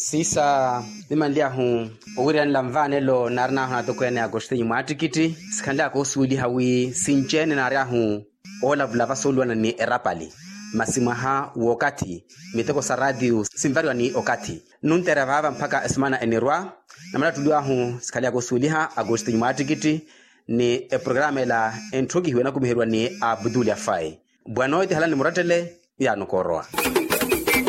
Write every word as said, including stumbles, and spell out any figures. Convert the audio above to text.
sisa limandia hu owirian lamvane lo narna hu atokwene agosti matikiti skanda ko suli hawi sinchene naria hu ola blava solwana ni erapali masimaha wakati miteko saradiu simvari ni okati nuntera baba mpaka esmana enerwa namala tudua hu skali ko suliha agosti matikiti ni e programa la entrogi huena kumiherwa ni Abdul Afai bwanoite halani muratele ya nokoroa.